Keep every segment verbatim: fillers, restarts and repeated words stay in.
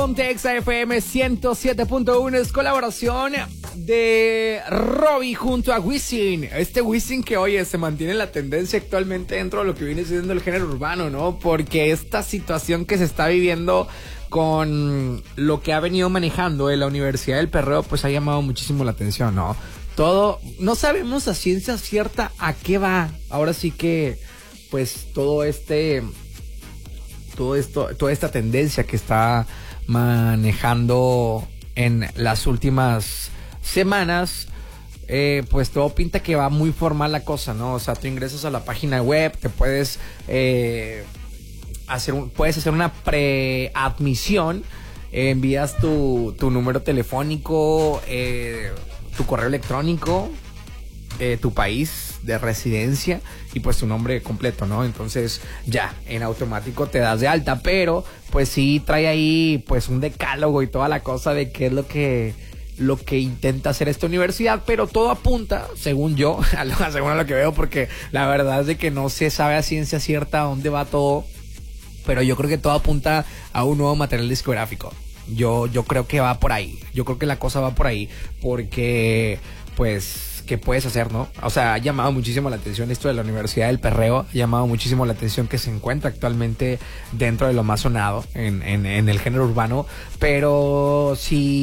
Ponte Exa F M ciento siete punto uno es colaboración de Robbie junto a Wisin. Este Wisin que, oye, se mantiene la tendencia actualmente dentro de lo que viene siendo el género urbano, ¿no? Porque esta situación que se está viviendo con lo que ha venido manejando en la Universidad del Perreo, pues ha llamado muchísimo la atención, ¿no? Todo, no sabemos a ciencia cierta a qué va. Ahora sí que, pues, todo este, todo esto, toda esta tendencia que está manejando en las últimas semanas, eh, pues todo pinta que va muy formal la cosa, ¿no? O sea, tú ingresas a la página web, te puedes eh, hacer un, puedes hacer una preadmisión, eh, envías tu, tu número telefónico, eh, tu correo electrónico, eh, tu país de residencia y pues tu nombre completo, ¿no? Entonces ya en automático te das de alta, pero pues sí trae ahí pues un decálogo y toda la cosa de qué es lo que lo que intenta hacer esta universidad, pero todo apunta, según yo, a lo, según a lo que veo, porque la verdad es de que no se sabe a ciencia cierta a dónde va todo, pero yo creo que todo apunta a un nuevo material discográfico. Yo, yo creo que va por ahí, yo creo que la cosa va por ahí, porque pues que puedes hacer, ¿no? O sea, ha llamado muchísimo la atención esto de la Universidad del Perreo, ha llamado muchísimo la atención que se encuentra actualmente dentro de lo más sonado en, en, en el género urbano, pero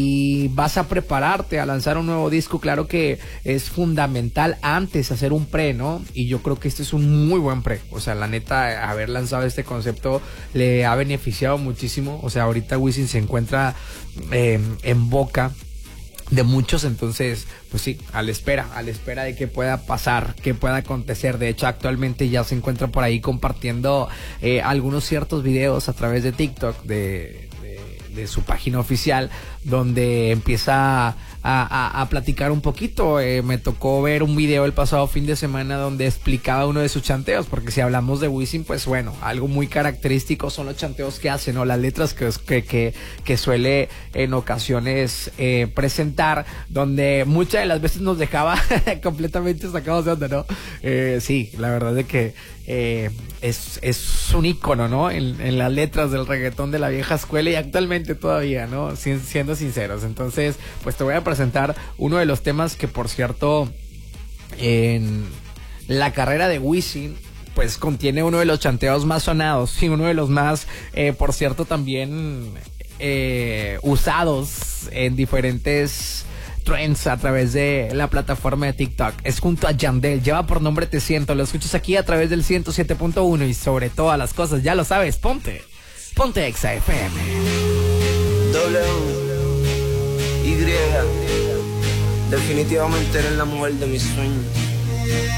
si vas a prepararte a lanzar un nuevo disco, claro que es fundamental antes hacer un pre, ¿no? Y yo creo que este es un muy buen pre, o sea, la neta, haber lanzado este concepto le ha beneficiado muchísimo, o sea, ahorita Wisin se encuentra eh, en boca de muchos, entonces pues sí, a la espera, a la espera de que pueda pasar, que pueda acontecer. De hecho, actualmente ya se encuentra por ahí compartiendo eh, algunos ciertos videos a través de TikTok de, de, de su página oficial, donde empieza a, a, a platicar un poquito. Eh, me tocó ver un video el pasado fin de semana donde explicaba uno de sus chanteos, porque si hablamos de Wisin, pues bueno, algo muy característico son los chanteos que hace, ¿no? Las letras que, que, que, que suele en ocasiones eh, presentar, donde muchas de las veces nos dejaba completamente sacados de onda, ¿no? Eh, sí, la verdad es que eh, es, es un ícono, ¿no? En, en las letras del reggaetón de la vieja escuela y actualmente todavía, ¿no? Si, siendo sinceros. Entonces, pues te voy a presentar uno de los temas que, por cierto, en la carrera de Wisin, pues contiene uno de los chanteos más sonados y uno de los más, eh, por cierto, también eh, usados en diferentes trends a través de la plataforma de TikTok. Es junto a Yandel, lleva por nombre Te Siento. Lo escuchas aquí a través del ciento siete punto uno y sobre todas las cosas, ya lo sabes, ponte, ponte Exa F M. W Y, definitivamente eres la mujer de mis sueños.